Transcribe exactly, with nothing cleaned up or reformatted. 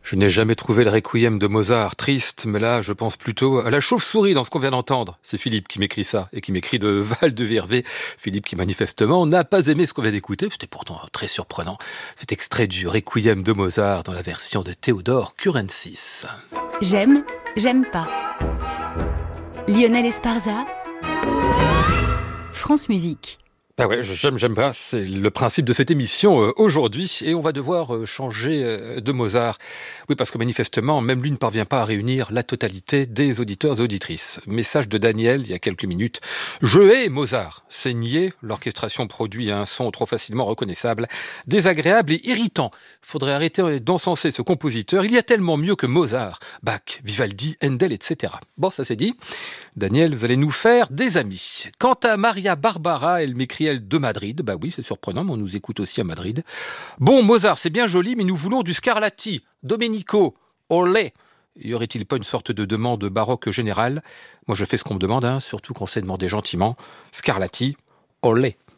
Je n'ai jamais trouvé le requiem de Mozart triste, mais là, je pense plutôt à la chauve-souris dans ce qu'on vient d'entendre. C'est Philippe qui m'écrit ça, et qui m'écrit de Val-de-Virvé. Philippe qui, manifestement, n'a pas aimé ce qu'on vient d'écouter. C'était pourtant très surprenant. Cet extrait du requiem de Mozart dans la version de Théodore Kurensis. J'aime, j'aime pas. Lionel Esparza, France Musique. Ah ouais, j'aime, j'aime pas, c'est le principe de cette émission euh, aujourd'hui, et on va devoir euh, changer euh, de Mozart. Oui, parce que manifestement, même lui ne parvient pas à réunir la totalité des auditeurs et auditrices. Message de Daniel, il y a quelques minutes. Je hais Mozart. C'est nier, l'orchestration produit un son trop facilement reconnaissable, désagréable et irritant. Faudrait arrêter d'encenser ce compositeur, il y a tellement mieux que Mozart, Bach, Vivaldi, Handel, et cetera. Bon, ça c'est dit. Daniel, vous allez nous faire des amis. Quant à Maria Barbara, elle m'écrit elle de Madrid. Bah oui, c'est surprenant, mais on nous écoute aussi à Madrid. Bon, Mozart, c'est bien joli, mais nous voulons du Scarlatti. Domenico, olé. Y aurait-il pas une sorte de demande baroque générale ? Moi, je fais ce qu'on me demande, hein, surtout qu'on s'est demandé gentiment. Scarlatti, olé.